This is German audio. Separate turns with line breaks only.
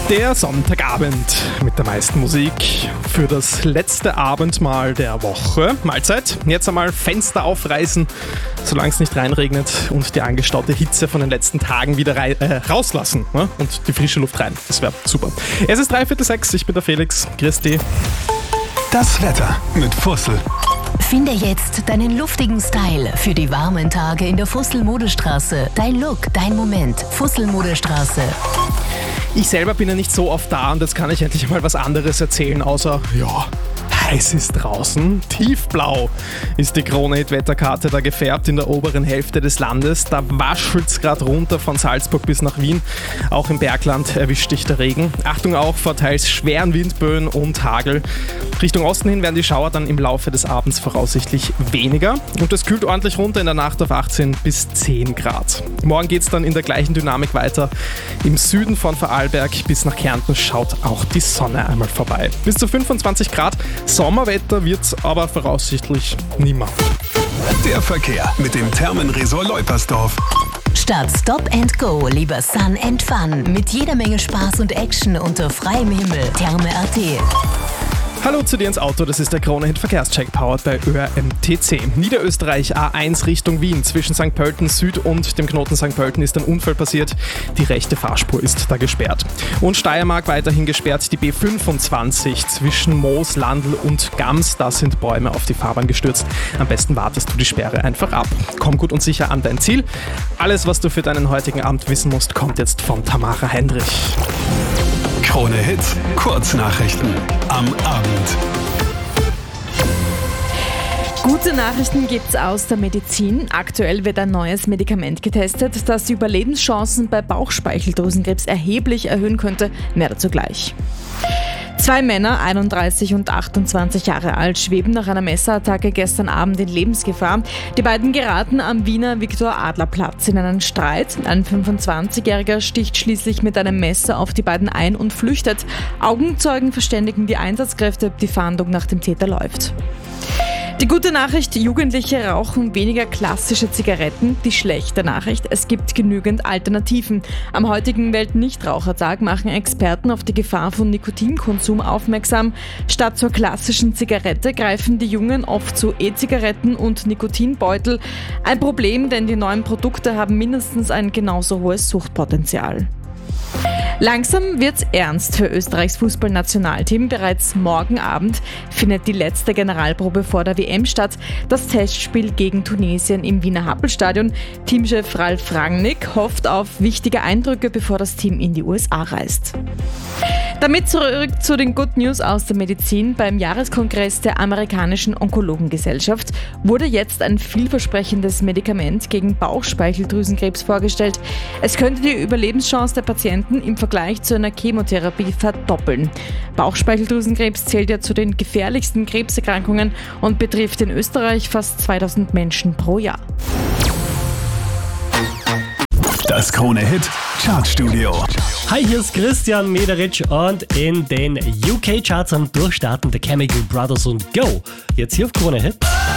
Der Sonntagabend mit der meisten Musik für das letzte Abendmahl der Woche. Mahlzeit. Jetzt einmal Fenster aufreißen, solange es nicht reinregnet und die angestaute Hitze von den letzten Tagen wieder rauslassen, ne? Und die frische Luft rein. Das wäre super. Es ist 5:45, ich bin der Felix. Grüß dich.
Das Wetter mit Fussel.
Finde jetzt deinen luftigen Style für die warmen Tage in der Fussel-Modestraße. Dein Look, dein Moment. Fussel-Modestraße.
Ich selber bin ja nicht so oft da und jetzt kann ich endlich mal was anderes erzählen, außer, ja, heiß ist draußen. Tiefblau ist die Krone-Hit-Wetterkarte da gefärbt in der oberen Hälfte des Landes. Da waschelt's gerade runter von Salzburg bis nach Wien. Auch im Bergland erwischt dich der Regen. Achtung auch vor teils schweren Windböen und Hagel. Richtung Osten hin werden die Schauer dann im Laufe des Abends voraussichtlich weniger. Und es kühlt ordentlich runter in der Nacht auf 18 bis 10 Grad. Morgen geht's dann in der gleichen Dynamik weiter. Im Süden von Vorarlberg bis nach Kärnten schaut auch die Sonne einmal vorbei. Bis zu 25 Grad. Sommerwetter wird's aber voraussichtlich nimmer.
Der Verkehr mit dem Thermenresort Leupersdorf.
Statt Stop and Go lieber Sun and Fun. Mit jeder Menge Spaß und Action unter freiem Himmel. Therme.at.
Hallo zu dir ins Auto, das ist der Krone-Hit Verkehrscheck powered bei ÖRMTC. Niederösterreich A1 Richtung Wien. Zwischen St. Pölten Süd und dem Knoten St. Pölten ist ein Unfall passiert. Die rechte Fahrspur ist da gesperrt. Und Steiermark weiterhin gesperrt, die B25 zwischen Moos, Landl und Gams. Da sind Bäume auf die Fahrbahn gestürzt. Am besten wartest du die Sperre einfach ab. Komm gut und sicher an dein Ziel. Alles, was du für deinen heutigen Abend wissen musst, kommt jetzt von Tamara Hendrich.
Krone Hit, Kurznachrichten am Abend.
Gute Nachrichten gibt's aus der Medizin. Aktuell wird ein neues Medikament getestet, das die Überlebenschancen bei Bauchspeicheldrüsenkrebs erheblich erhöhen könnte. Mehr dazu gleich. 2 Männer, 31 und 28 Jahre alt, schweben nach einer Messerattacke gestern Abend in Lebensgefahr. Die beiden geraten am Wiener Viktor-Adler-Platz in einen Streit. Ein 25-Jähriger sticht schließlich mit einem Messer auf die beiden ein und flüchtet. Augenzeugen verständigen die Einsatzkräfte, die Fahndung nach dem Täter läuft. Die gute Nachricht, Jugendliche rauchen weniger klassische Zigaretten. Die schlechte Nachricht, es gibt genügend Alternativen. Am heutigen Weltnichtrauchertag machen Experten auf die Gefahr von Nikotinkonsum aufmerksam. Statt zur klassischen Zigarette greifen die Jungen oft zu E-Zigaretten und Nikotinbeutel. Ein Problem, denn die neuen Produkte haben mindestens ein genauso hohes Suchtpotenzial. Langsam wird's ernst für Österreichs Fußballnationalteam. Bereits morgen Abend findet die letzte Generalprobe vor der WM statt. Das Testspiel gegen Tunesien im Wiener Happelstadion. Teamchef Ralf Rangnick hofft auf wichtige Eindrücke, bevor das Team in die USA reist. Damit zurück zu den Good News aus der Medizin. Beim Jahreskongress der amerikanischen Onkologengesellschaft wurde jetzt ein vielversprechendes Medikament gegen Bauchspeicheldrüsenkrebs vorgestellt. Es könnte die Überlebenschance der Patienten im Vergleich zu einer Chemotherapie verdoppeln. Bauchspeicheldrüsenkrebs zählt ja zu den gefährlichsten Krebserkrankungen und betrifft in Österreich fast 2000 Menschen pro Jahr.
Das Krone-Hit Chartstudio.
Hi, hier ist Christian Mederitsch und in den UK-Charts am Durchstarten der Chemical Brothers und Go. Jetzt hier auf Krone Hit.